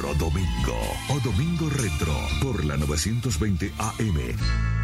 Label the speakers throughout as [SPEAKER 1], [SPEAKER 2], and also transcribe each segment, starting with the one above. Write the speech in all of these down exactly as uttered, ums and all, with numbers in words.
[SPEAKER 1] Retro Domingo o Domingo Retro por la novecientos veinte A M.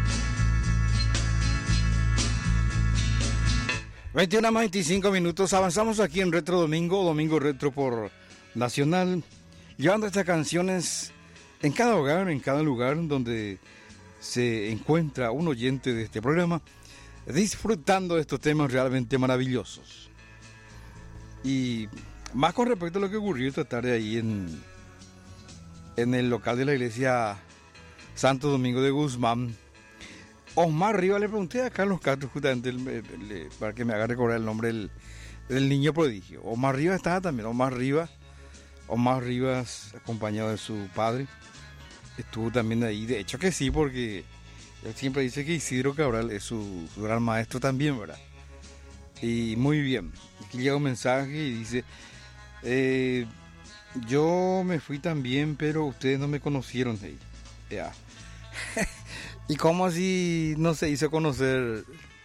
[SPEAKER 2] veintiuno más veinticinco minutos, avanzamos aquí en Retro Domingo, Domingo Retro por Nacional, llevando estas canciones en cada hogar, en cada lugar donde se encuentra un oyente de este programa, disfrutando de estos temas realmente maravillosos. Y más con respecto a lo que ocurrió esta tarde ahí en, en el local de la iglesia Santo Domingo de Guzmán, Osmar Rivas, le pregunté a Carlos Castro justamente el, el, el, para que me haga recordar el nombre del, del niño prodigio. Osmar Rivas estaba también, Osmar Rivas, Osmar Rivas acompañado de su padre, estuvo también ahí. De hecho que sí, porque él siempre dice que Isidro Cabral es su, su gran maestro también, ¿verdad? Y muy bien. Aquí llega un mensaje y dice, eh, yo me fui también, pero ustedes no me conocieron. Hey. Ya. ¿Y cómo así no se hizo conocer?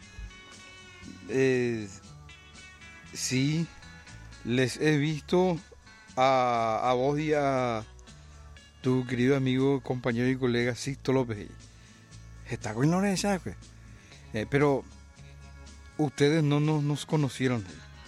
[SPEAKER 2] Eh, sí, les he visto a, a vos y a tu querido amigo, compañero y colega Sixto López. Está con la eh, pero ustedes no nos, nos conocieron.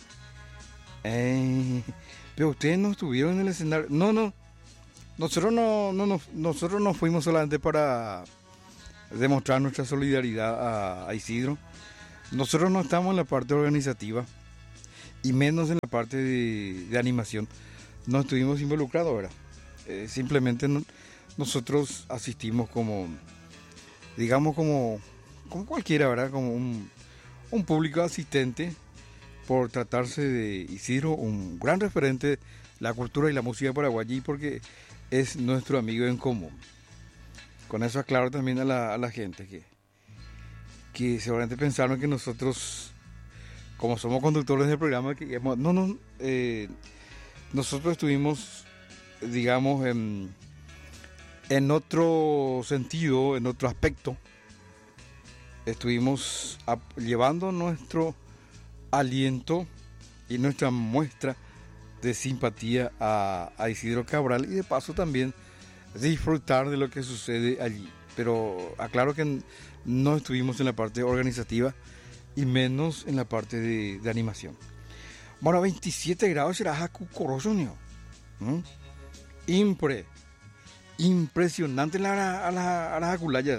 [SPEAKER 2] Eh, pero ustedes no estuvieron en el escenario. No, no. Nosotros no, no, no nosotros no fuimos solamente para demostrar nuestra solidaridad a, a Isidro. Nosotros no estamos en la parte organizativa y menos en la parte de, de animación. No estuvimos involucrados, ¿verdad? Eh, simplemente no, nosotros asistimos como, digamos, como, como cualquiera, ¿verdad? Como un, un público asistente, por tratarse de Isidro, un gran referente de la cultura y la música paraguayí, porque es nuestro amigo en común. Con eso aclaro también a la, a la gente que, que seguramente pensaron que nosotros, como somos conductores del programa, que no, no, eh, nosotros estuvimos, digamos, en, en otro sentido, en otro aspecto, estuvimos a, llevando nuestro aliento y nuestra muestra de simpatía a, a Isidro Cabral y de paso también disfrutar de lo que sucede allí. Pero aclaro que no estuvimos en la parte organizativa y menos en la parte de, de animación. Bueno, veintisiete grados será Jacucoroso, ¿no? ¿Mm? Impre, impresionante la, a la, a las aculayas.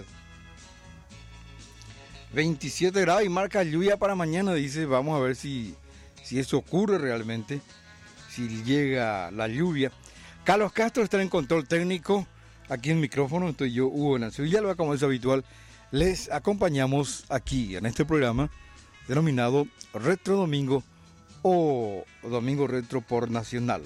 [SPEAKER 2] veintisiete grados y marca lluvia para mañana, dice. Vamos a ver si, si eso ocurre realmente, si llega la lluvia. Carlos Castro está en control técnico. Aquí en el micrófono estoy yo, Hugo Venancio Villalba, como es habitual. Les acompañamos aquí en este programa denominado Retro Domingo o Domingo Retro por Nacional.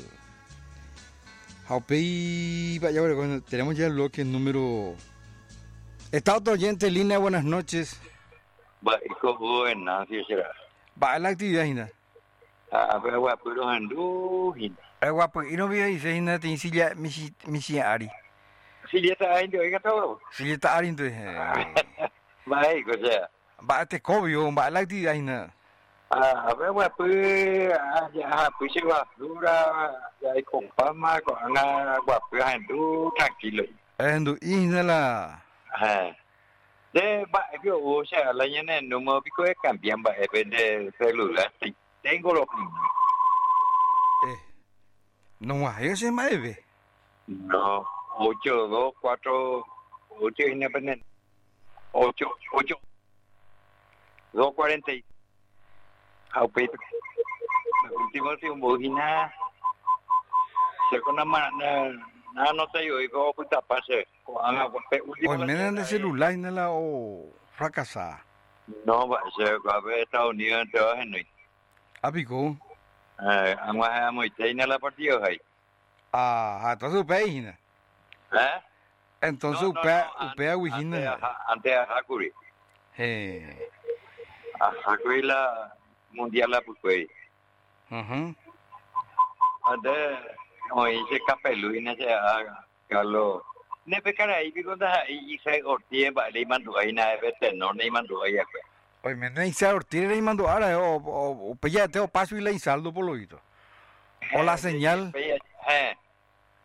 [SPEAKER 2] Vaya, bueno, tenemos ya el bloque número... Está otro oyente en línea, buenas noches.
[SPEAKER 3] Va, hijo Hugo Venancio será.
[SPEAKER 2] Va, la actividad, Gina.
[SPEAKER 3] Ah, pero guapo, los andú, Gina.
[SPEAKER 2] Eh, guapo, y no vi ahí, Gina, te insilla, misi Ari.
[SPEAKER 3] Si ya está ahí, oiga todo.
[SPEAKER 2] Si ya está Ari, entonces.
[SPEAKER 3] Va, hijo, o sea.
[SPEAKER 2] Va, te cobio, va, la actividad, Gina.
[SPEAKER 3] Ah, pero guapo, ya, pues se va, dura, ya hay compama, con una guapo, andú, tranquilo.
[SPEAKER 2] Andú, Gina la.
[SPEAKER 3] Ah. De, va, yo, o sea, la llena no me pico de cambiar, va, de celular, tengo lo mismo.
[SPEAKER 2] Eh, no más, eso es más de
[SPEAKER 3] No, ocho, dos, cuatro, ocho independiente. Ocho, ocho, dos, cuarenta y... Aupito. El último es un bojina. Se con una mano... Nada, no sé, yo digo, puta, pase.
[SPEAKER 2] O en medio de celular, ¿no la o fracasada?
[SPEAKER 3] No, va a ser, va a ver Estados Unidos en todo el
[SPEAKER 2] ¿Ah, pico?
[SPEAKER 3] Eh, vamos a muy tener la partida ahí.
[SPEAKER 2] Ah, entonces usted ahí, ¿eh? Entonces usted, usted a Wijina.
[SPEAKER 3] Antes a Hakuri.
[SPEAKER 2] Eh.
[SPEAKER 3] A Hakuri la mundial la pues.
[SPEAKER 2] Ajá.
[SPEAKER 3] Antes, hoy se capelú y no se haga, Carlos. Ne pecar ahí, pico da y se ortie, va, le mando ahí nada de vete, no le mando ahí.
[SPEAKER 2] Oye, me no hice ortie, le mando ahora, o, o, o, pues ya tengo paso y le saldo por lo visto. O la señal.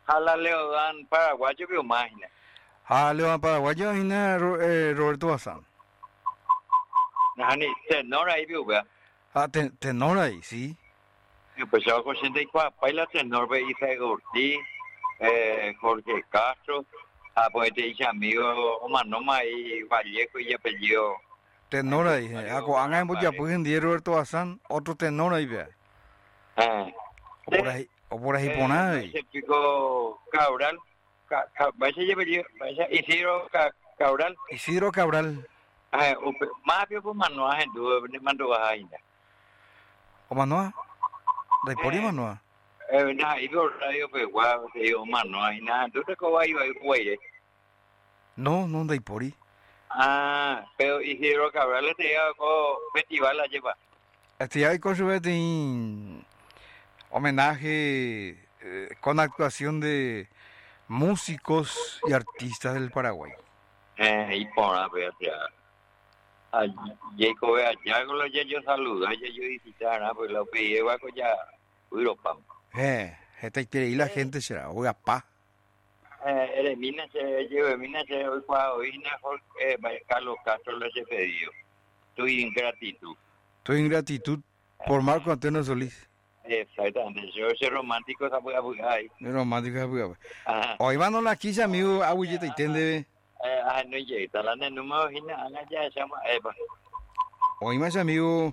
[SPEAKER 3] Jala Leodan paraguayo que imagina.
[SPEAKER 2] Ah, León Paraguayo y Roberto Bazán.
[SPEAKER 3] Nani, tenor ahí vio, vea.
[SPEAKER 2] Ah, ten, tenor ahí, sí.
[SPEAKER 3] Pues yo con ochenta y cuatro, baila tenor, ve, Isaac Ortiz, eh, Jorge Castro, ah, pues te dice amigo, Omar Noma y Vallejo y apellido.
[SPEAKER 2] Tenor ahí, ako angay mo ya pueden di Roberto Bazán, otro tenor ahí, vea.
[SPEAKER 3] Ah.
[SPEAKER 2] O por ahí, o por ahí poná ahí.
[SPEAKER 3] Ese chico Cabral, ca, ca, vaya y apellido, vaya Isidro ca, Cabral.
[SPEAKER 2] Isidro Cabral.
[SPEAKER 3] Ah, más bien pues Manoa, gente, mando a Jaina.
[SPEAKER 2] ¿O Manoa? ¿De por ahí Manoa?
[SPEAKER 3] Eh, nada, y por radio pues guau, se digo Manoa y nada, ¿tú te cobas iba a ir?
[SPEAKER 2] No, no de por ahí.
[SPEAKER 3] Ah, pero Isidro Cabral te lleva con festival la lleva.
[SPEAKER 2] Este hay con su vez de homenaje eh, con actuación de músicos y artistas del Paraguay.
[SPEAKER 3] Eh, y por la pues ya. A Jacob allá con los ya yo saludo, allá yo visitar, ah, pues lo pedí igual con ya Europa.
[SPEAKER 2] Eh, esta quiere ir la gente será, oiga, pa.
[SPEAKER 3] Eh, eres mina se lleva mina se hoy para hoy na eh Carlos Castro le se pedido. Tu ingratitud.
[SPEAKER 2] Tu ingratitud por Marco Antonio Solís.
[SPEAKER 3] Exactamente, yo soy romántico esa puede ahí.
[SPEAKER 2] Romántico esa puede. Hoy van a la quilla amigo, abuelita y tende.
[SPEAKER 3] Eh, ah, no llega, la nena número hina, anga ya se llama Eva.
[SPEAKER 2] Hoy más amigo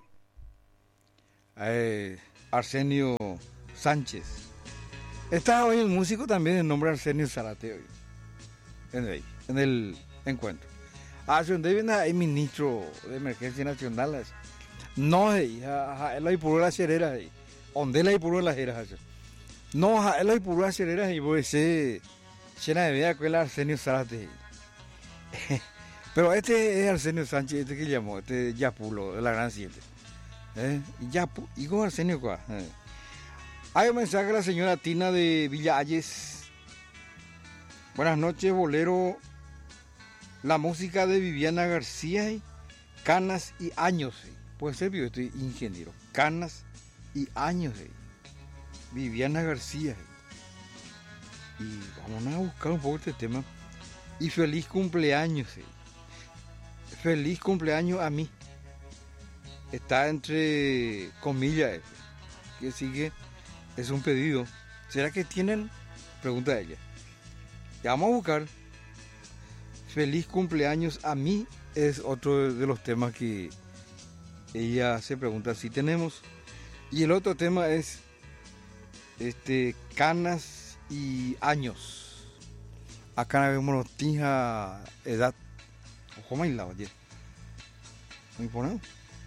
[SPEAKER 2] eh, Arsenio Sánchez. Está hoy el músico también de nombre Arsenio Zárate hoy. En el, en el encuentro. Ah, donde viene el ministro de Emergencia Nacional. No, él hay puro la cerera ahí. Donde él hay puro la cerera. No, él hay puro la cerera y voy a ser llena de vida con el Arsenio Zárate. Pero este es Arsenio Sánchez, este que llamó, este Yapulo, de la Gran siete. ¿Eh? Yapu, ¿y con Arsenio cuál? ¿Eh? Hay un mensaje a la señora Tina de Villa Ayes. Buenas noches, bolero. La música de Viviana García, Canas y Años. Puede ser, yo estoy ingeniero. Canas y Años. Viviana García. Y vamos a buscar un poco este tema. Y feliz cumpleaños. Feliz cumpleaños a mí. Está entre comillas. Que sigue. Es un pedido. ¿Será que tienen? Pregunta ella. Ya vamos a buscar. Feliz cumpleaños a mí es otro de los temas que ella se pregunta si tenemos. Y el otro tema es este Canas y Años. Acá vemos los tija edad. Ojo más la oye. ¿Me ponen?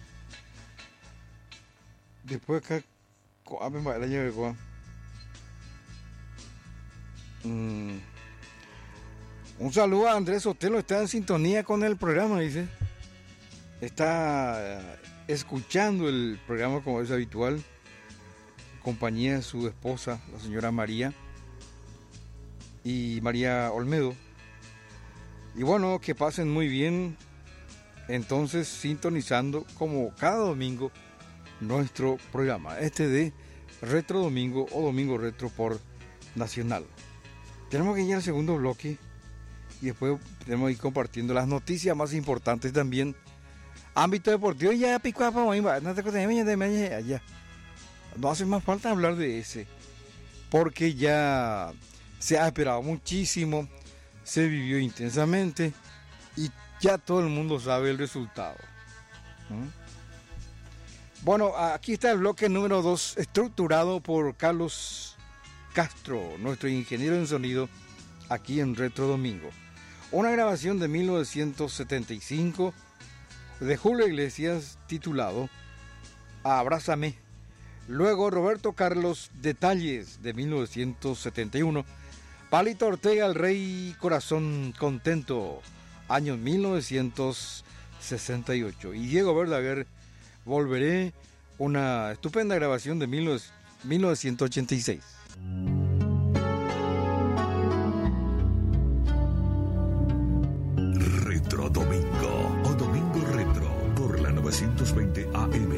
[SPEAKER 2] Después acá Coape para la llave Coa. Mm. Un saludo a Andrés Sotelo, está en sintonía con el programa, dice. Está escuchando el programa como es habitual. Compañía de su esposa, la señora María. Y María Olmedo. Y bueno, que pasen muy bien. Entonces, sintonizando como cada domingo nuestro programa, este de Retro Domingo o Domingo Retro por Nacional. Tenemos que ir al segundo bloque y después tenemos que ir compartiendo las noticias más importantes también. Ámbito deportivo, ya picó a allá. No hace más falta hablar de ese, porque ya se ha esperado muchísimo, se vivió intensamente y ya todo el mundo sabe el resultado. ¿Mm? Bueno, aquí está el bloque número dos, estructurado por Carlos Castro, nuestro ingeniero en sonido, aquí en Retro Domingo. Una grabación de mil novecientos setenta y cinco de Julio Iglesias titulado Abrázame. Luego Roberto Carlos, Detalles de mil novecientos setenta y uno. Palito Ortega, El Rey Corazón Contento, años mil novecientos sesenta y ocho. Y Diego Verdaguer, Volveré, una estupenda grabación de mil novecientos ochenta y seis.
[SPEAKER 1] Retro Domingo o Domingo Retro por la novecientos veinte A M.